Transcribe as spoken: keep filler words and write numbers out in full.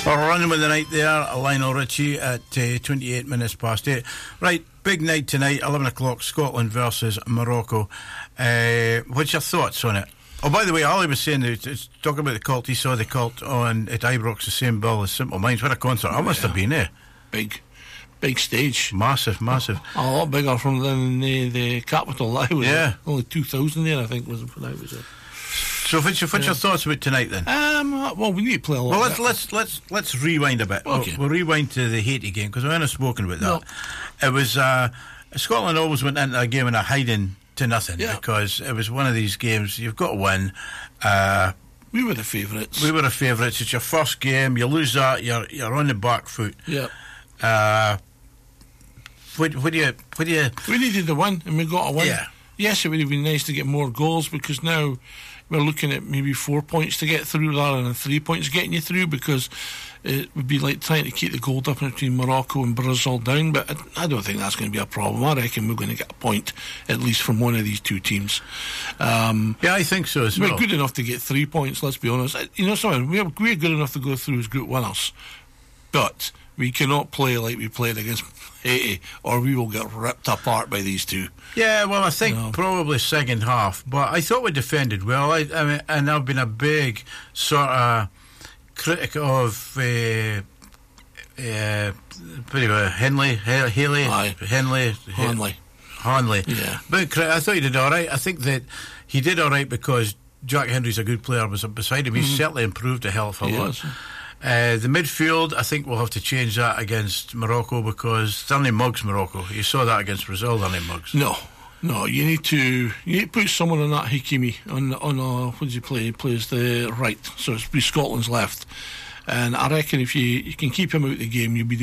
Running with the night there, Lionel Richie at uh, twenty-eight minutes past eight. Right, big night tonight, eleven o'clock, Scotland versus Morocco. Uh, what's your thoughts on it? Oh, by the way, Ollie was saying that it's talking about the cult. He saw the cult on at Ibrox, the same bill as Simple Minds. What a concert! I must yeah. have been there. Big, big stage, massive, massive. A, a lot bigger from than the, the capital. I was yeah, only two thousand there. I think was when I was there. So, what's your, what's yeah. your thoughts about tonight then? Um, well, we need to play a lot. Well, let's let's let's let's rewind a bit. Okay. We'll, we'll rewind to the Haiti game because we haven't spoken about that. No. It was uh, Scotland always went into a game in a hiding to nothing yeah. because it was one of these games you've got to win. Uh, we were the favourites. We were the favourites. It's your first game. You lose that, you're you're on the back foot. Yeah. Uh, what, what do you what do you? We needed the win, and we got a win. Yeah. Yes, it would have been nice to get more goals because now we're looking at maybe four points to get through rather than three points getting you through, because it would be like trying to keep the goal difference between Morocco and Brazil down, but I, I don't think that's going to be a problem. I reckon we're going to get a point at least from one of these two teams. Um, yeah, I think so as we're well. We're good enough to get three points, let's be honest. You know something, we're, we're good enough to go through as group winners, but we cannot play like we played against Haiti, or we will get ripped apart by these two. Yeah, well, I think no. probably second half, but I thought we defended well. I, I mean, and I've been a big sort of critic of uh, uh, Henley, Haley, Aye. Henley, Hanley, Hanley. Yeah, but I thought he did all right. I think that he did all right because Jack Hendry's a good player. Was beside him, he's mm-hmm. certainly improved a hell of a he lot. Is. Uh, the midfield, I think we'll have to change that against Morocco because they're only mugs Morocco. You saw that against Brazil, they're only mugs. No, no, you need to you need to put someone on that Hakimi on on uh, what does he play? He plays the right, so it's be Scotland's left, and I reckon if you you can keep him out of the game, you'll be